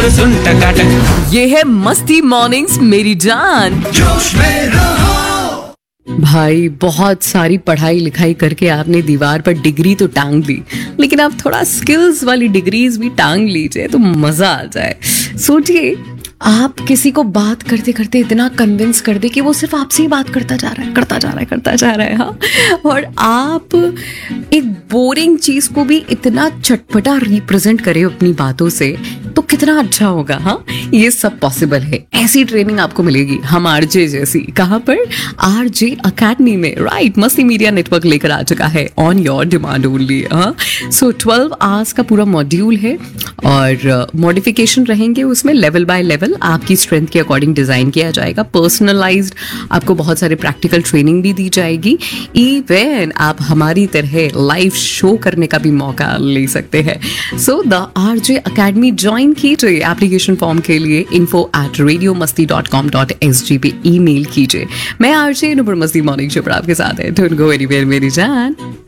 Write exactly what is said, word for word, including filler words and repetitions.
सुन टकाटक, ये है मस्ती मॉर्निंग्स मेरी जान। जोश में रहो। भाई बहुत सारी पढ़ाई लिखाई करके आपने दीवार पर डिग्री तो टांग ली, लेकिन आप थोड़ा स्किल्स वाली डिग्रीज भी टांग लीजिए तो मजा आ जाए। सोचिए आप किसी को बात करते करते इतना कन्विंस कर दे कि वो सिर्फ आपसे ही बात करता जा रहा है करता जा रहा है करता जा रहा है हाँ, और आप एक बोरिंग चीज को भी इतना चटपटा रिप्रेजेंट करे अपनी बातों से, तो कितना अच्छा होगा। हाँ, ये सब पॉसिबल है। ऐसी ट्रेनिंग आपको मिलेगी हम आरजे जैसी। कहाँ पर? आरजे अकेडमी में। राइट, मस्ती मीडिया नेटवर्क लेकर आ चुका है ऑन योर डिमांड ओनली। हाँ, सो ट्वेल्व आवर्स का पूरा मॉड्यूल है और मॉडिफिकेशन uh, रहेंगे उसमें। लेवल बाय लेवल आपकी स्ट्रेंथ के अकॉर्डिंग डिजाइन किया जाएगा। पर्सनलाइज्ड आपको बहुत सारे प्रैक्टिकल ट्रेनिंग भी दी जाएगी। इवन आप हमारी तरह लाइव शो करने का भी मौका ले सकते हैं। So the RJ academy join कीजिए। एप्लीकेशन फॉर्म के लिए info at radio masti dot com dot s g पे ईमेल कीजिए। मैं आरजे नुपुर मस्ती मॉर्निंग शो पर आपके साथ है। डोंट गो एनीवेयर मेरी जान।